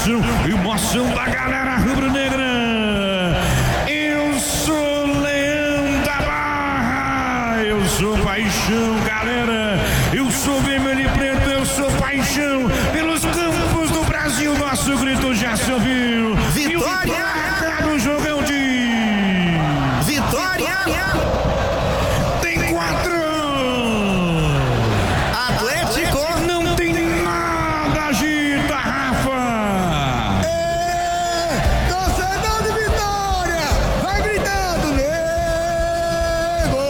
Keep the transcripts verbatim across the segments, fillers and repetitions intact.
coração, emoção da galera rubro-negra. Eu sou Leão da Barra, eu sou paixão, galera. Eu sou vermelho e preto, eu sou paixão. Pelos campos do Brasil, nosso grito já se ouviu. Vitória! E o do jogão de Vitória! Tem quatro. Atlético! Não tem nada, agita, Rafa. É, torcedor de Vitória, vai gritando, nego,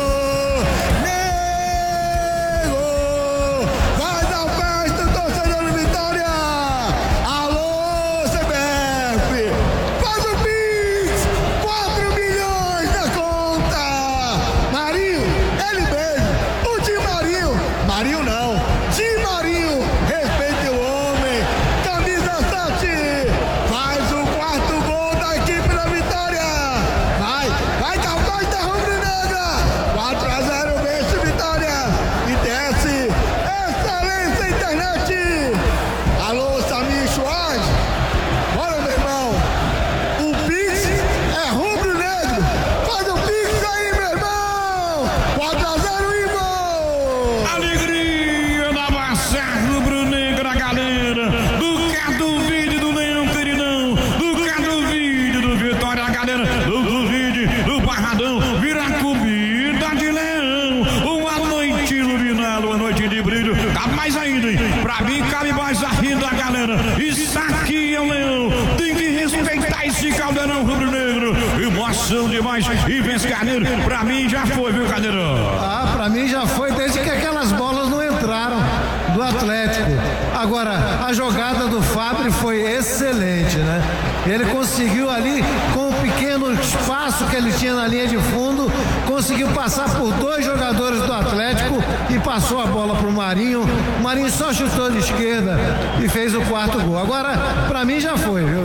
nego, faz a festa, torcedor de Vitória. Alô, C B F, faz o Pix, quatro milhões na conta. Marinho, ele mesmo, o Tim Marinho, Marinho não, Tim Marinho, respeite o homem, camisa sete, faz o quarto gol da equipe da Vitória. Vai, vai que a festa rubro-negra, quatro a zero vence Vitória e desce excelência internet. Alô, Samir Schwartz, bora meu irmão, o Pix é rubro-negro, faz o Pix aí meu irmão, quatro a zero e gol. Alegria da massa rubro-negra, galera. Do Cadu Vídeo do Leão Queridão, do Cadu Vídeo do Vitória, galera. Do, do vídeo do Barradão, vira comida de leão. Uma noite iluminada, uma noite de brilho. Cabe mais ainda, hein? Pra mim cabe mais ainda, galera. Isso aqui é o Leão. Tem que respeitar esse caldeirão rubro-negro. Emoção demais. E vence Carneiro. Pra mim já foi, viu, Carneiro? Ah, pra mim já foi desde que aquelas bolas não entraram do Atlético. Agora, a jogada do Fábio foi excelente, né? Ele conseguiu ali, com o pequeno espaço que ele tinha na linha de fundo, conseguiu passar por dois jogadores do Atlético e passou a bola pro Marinho. O Marinho só chutou de esquerda e fez o quarto gol. Agora, pra mim já foi, viu?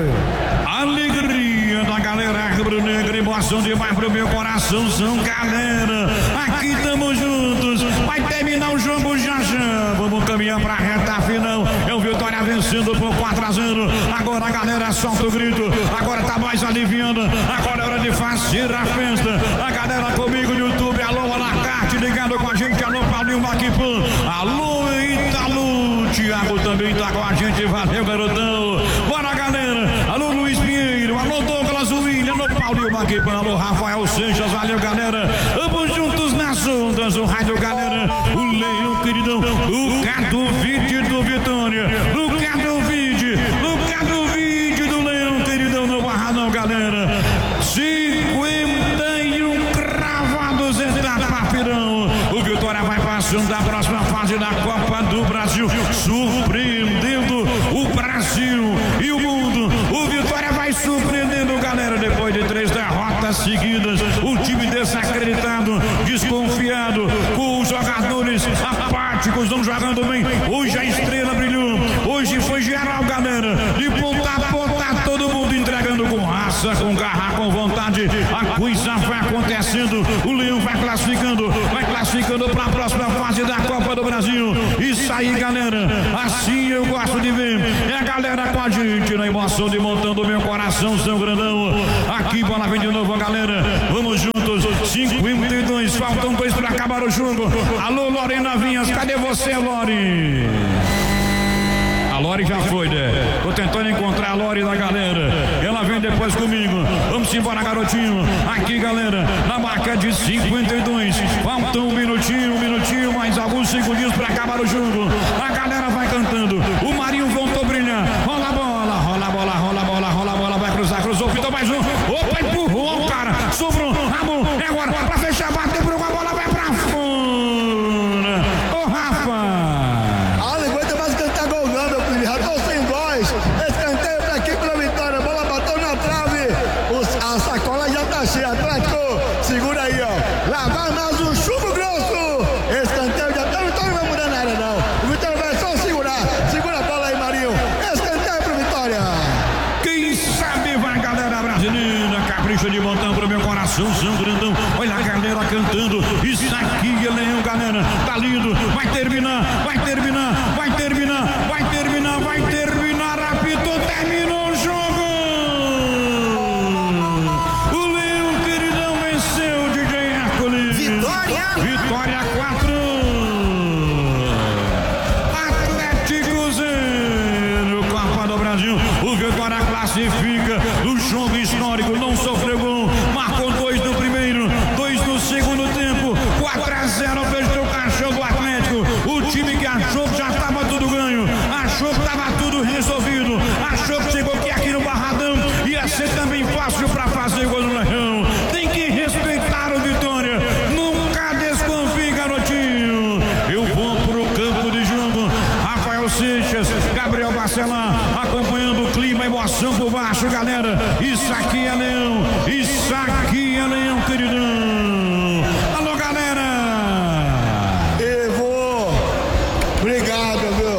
Alegria da galera rubro-negra, emoção demais pro meu coração, são galera. Aqui estamos juntos, vai terminar o jogo já já. Vamos caminhar pra reta final. É o Vitória vencendo por quatro a zero. Agora a galera solta o grito, agora tá mais aliviando. Agora é hora de fazer a festa. A galera comigo no YouTube, alô Alacarte, ligado com a gente, alô Paulinho Maquipan, alô Italu, Thiago também tá com a gente, valeu garotão. Bora galera, alô Luiz Pinheiro, alô Douglas William, alô Paulinho Maquipan, alô Rafael Seixas, valeu galera. Vamos juntos nas ondas, o rádio galera, o Leão Queridão, o Cadu Vídeo do Vitória, o Cadu Vídeo, o Cadu Vídeo do Leão Queridão no Barradão, galera. cinquenta e um cravados etapa pirão. O Vitória vai passando da próxima fase da Copa do Brasil, surpreendendo o Brasil e o mundo. O Vitória vai surpreendendo, galera, depois de três derrotas seguidas. O time desacreditado, desconfiado, com os jogadores apáticos, não jogando bem. Hoje a estrela brilhou, hoje foi geral, galera, de ponta a ponta, todo mundo entregando com raça, com garra, com vontade. A coisa vai acontecendo, o Leão vai classificando, vai classificando para a próxima fase da Copa do Brasil. Isso aí, galera, assim eu gosto de ver. É a galera com a gente na emoção de montando meu coração, São Grandão. Aqui, bola vem de novo, galera. Vamos juntos, cinquenta e dois, faltam dois para acabar o jogo. Alô, Lorena Vinhas, cadê você, Lore? A Lore já foi, né? Tô tentando encontrar a Lore da galera. Ela vem depois comigo. Vamos embora, garotinho. Aqui, galera, na marca de cinquenta e dois. Falta um minutinho, um minutinho, mais alguns segundinhos pra acabar o jogo. A galera vai cantando. O Marinho voltou a brilhar. Rola a bola, rola a bola, rola a bola, rola a bola. Vai cruzar, cruzou, pintou mais um. Opa, empurrou, cara. Sobrou, Ramon. É agora pra fechar, bateu por uma bola, vai pra fora. Ô, Rafa. A sacola já tá cheia, Atlético, segura aí, ó. Lá vai mais um chumbo grosso. Escanteio já tá, Vitória não vai mudar nada, não. O Vitória vai só segurar. Segura a bola aí, Marinho. Escanteio pro Vitória. Quem sabe vai, galera brasileira. Capricha de montão pro meu coração, São Grandão. Olha a galera cantando. Isso aqui é Leão, galera. Tá lindo. Vai terminar, vai terminar, vai terminar, vai terminar, vai terminar. Apitou, Brasil. O Vitória classifica no jogo histórico, não sofreu gol, marcou dois no primeiro, dois no segundo tempo, quatro a zero, fechou o caixão do Atlético. O time que achou que já estava tudo ganho, achou que estava tudo resolvido, achou que chegou aqui, aqui no Barradão ia ser também fácil para fazer gol no Leão. Tem que respeitar o Vitória, nunca desconfie, garotinho. Eu vou pro campo de jogo, Rafael Seixas, Gabriel Bacelar, acompanhando o clima, emoção por baixo, galera. Isso aqui é Leão, isso aqui é Leão, queridão. Alô, galera. Evo, obrigado,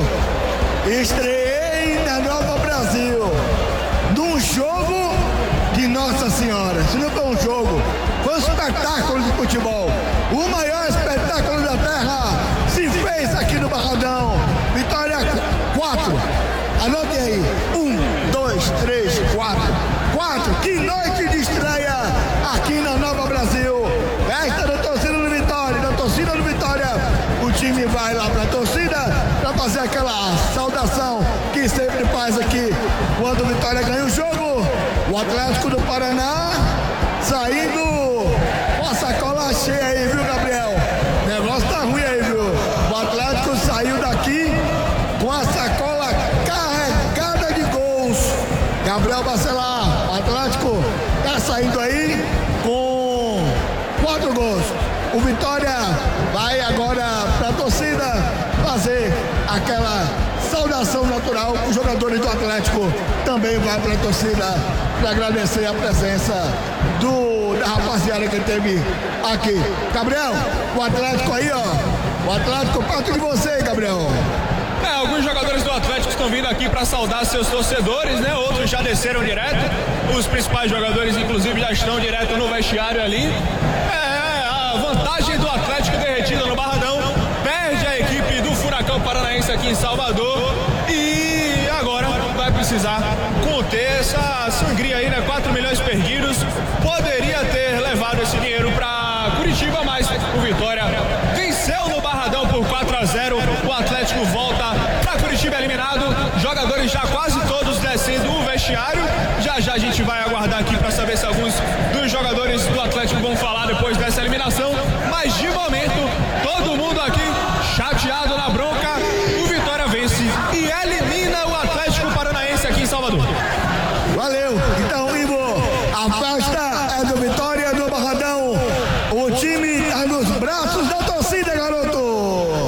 viu? Estreiei na Nova Brasil, num jogo de Nossa Senhora. Isso não foi um jogo, foi um espetáculo de futebol. O maior espetáculo da terra se fez aqui no Barradão. Vitória quatro. Anote aí. Um, dois, três, quatro. Quatro. Que noite de estreia aqui na Nova Brasil. Festa da torcida do Vitória. Da torcida do Vitória. O time vai lá pra torcida pra fazer aquela saudação que sempre faz aqui quando o Vitória ganha o jogo. O Atlético do Paraná saindo com a sacola cheia aí, viu, Gabriel? O negócio tá ruim aí, viu? O Atlético saiu daqui com a sacola carregada de gols. Gabriel Bacelar, o Atlético tá saindo aí com quatro gols. O Vitória vai agora pra torcida fazer aquela saudação natural. Os jogadores do Atlético também vai pra torcida para agradecer a presença do, da rapaziada que teve aqui. Gabriel, o Atlético aí, ó. O Atlético parte de você, Gabriel. É, alguns jogadores do Atlético estão vindo aqui para saudar seus torcedores, né? Outros já desceram direto. Os principais jogadores, inclusive, já estão direto no vestiário ali. É, a vantagem do Atlético derretida no Barradão. Perde a equipe do Furacão Paranaense aqui em Salvador. E agora vai precisar conter essa sangria aí, né? quatro milhões perdidos. Poderia ter levado esse dinheiro para Curitiba, mas o Vitória venceu no Barradão por quatro a zero. O Atlético volta para Curitiba eliminado. Jogadores já quase todos descendo o vestiário. Já já a gente vai aguardar aqui para saber se alguns dos jogadores do Atlético vão falar depois dessa eliminação. Mas de momento, todo mundo aqui chateado na bronca. O Vitória vence e elimina o Atlético Paranaense aqui em Salvador. Valeu. Então, Ivo, a festa é do Vitória do Barradão. O time está nos braços da torcida, garoto.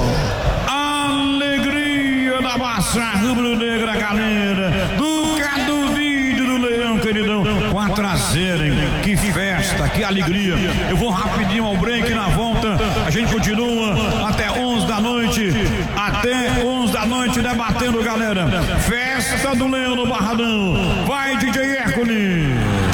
Alegria da massa rubro-negra, galera. Nunca duvide do Leão, queridão. quatro a zero, hein? Que festa, que alegria. Eu vou rapidinho ao break, na volta a gente continua até onze da noite. Até onze da noite debatendo, galera. Festa do Leão no Barradão. Vai, D J Hércules.